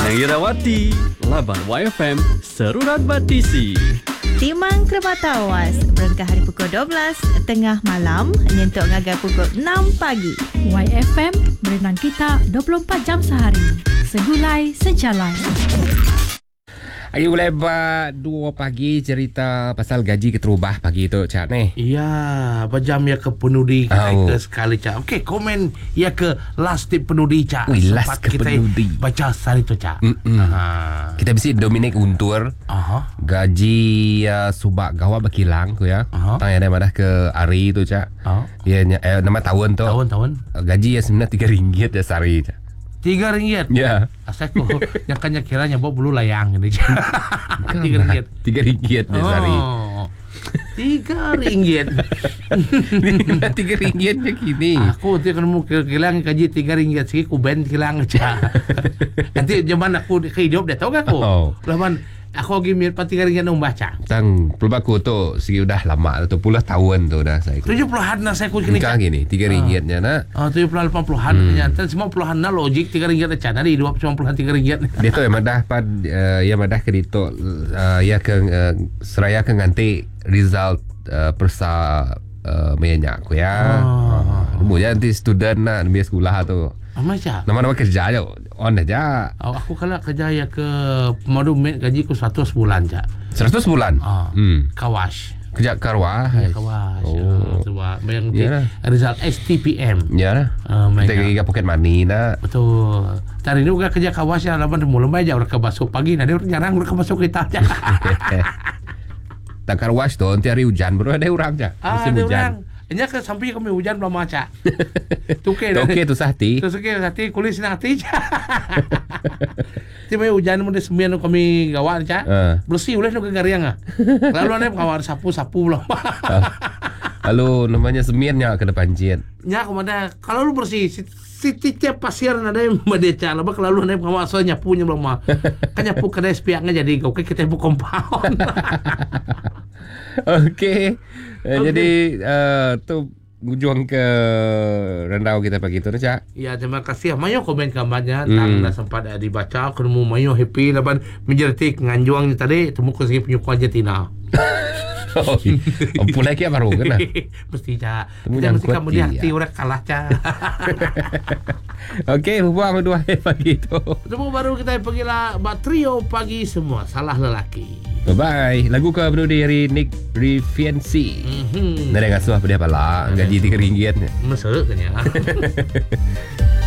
Nang Irawati, Laban YFM, Serurat Batisi. Timang Kerbata Awas, berangkat hari pukul 12 tengah malam, nyentuk ngagai pukul 6 pagi. YFM, berenang kita 24 jam sehari. Segulai, sejalan. Hari lebar 2 pagi cerita pasal gaji keterubah pagi tu Cak ni. Ya, pajam ya ke penudi kita ke sekali Cak. Okey, komen ya ke last tip penudi Cak. Ui, last Sempat ke kita penudi. baca hari tu Cak. Kita mesti Dominic Untur. Gaji subak gawa bakilang tu ya. Tang ada madah ke Ari tu Cak. Ya nama tahun tu. Tahun. Gaji ya sebenarnya RM3 ya sehari Cak. RM3. Ya. Asaku yang kanya kiranya bawa bulu layang ni Cak. RM3. RM3 ya sehari. RM3. RM3 je kini. Aku tu kalau mau kilang gaji RM3 sikit ku ben kilang Cak. Nanti zaman aku hidup dah tahu kan aku. Lawan aku lagi mir RM3 nak baca. Tang pelbaku tu segi udah lama tu 10 tahun tu dah saya. 70-an lah saya kini. Kang gini RM3 nya nak. 70-an 80-an ternyata semua puluhan na logik RM3 aja di 20-an RM3. Dia tu yang madah pad yang madah ke dito ya ke seraya ke nganti result persa banyak aku ya. Kemudian nanti student nak biar sekolah tu. Macam nama-nama kerja aja on aja. Aku kalau kerja ya ke pemadu gaji ku 100 bulan Cak. 100 bulan. Kawas. Kerja karwah. Ya, kawas. Coba bayang result STPM. Ya lah. Kita gigi pocket money nak. Betul. Tadi ni juga kerja kawas ya laban mulai aja orang ke masuk pagi nanti orang jarang orang ke masuk kita aja. Tak karwas tu nanti hari hujan baru ada orang aja. Musim hujan. Nya ke sampai kami hujan belum maca. Tuke tu sahti. Tu suke hati kulis nak hati. Tiba hujan mun sembian kami gawan Cak. Bersih oleh nu gariang ah. Lalu ane kawar sapu-sapu belum. Lalu namanya semiannya ke depan jin. Nya kemana kalau lu bersih tiap pasir ada yang medeca lah kalau lu ane kawar so nyapunya belum mah. Kan nyapu kedai spiaknya jadi kau kita bu compound. Okey. Jadi tu ujung ke rendau kita pagi tu Cak. Ya, terima kasih. Mayo komen kamarnya tang dah sempat dibaca kenu mayo happy laban menjerti nganjuang tadi temu ke segi penyuka Jatina. Pulai kia baru kan. Mesti Cak. Temu Kita mesti kuat kamu di hati orang kalah Cak. Okey, buang dua pagi tu. Temu baru kita pergilah trio pagi semua salah lelaki. Bye-bye. Lagu ke bro dari Nick Riviensi. Nada ngasuh apa dia pala. Gaji RM3. Mesek kan ya.